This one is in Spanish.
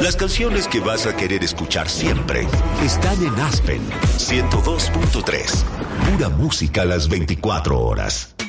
Las canciones que vas a querer escuchar siempre están en Aspen 102.3. Pura música a las 24 horas.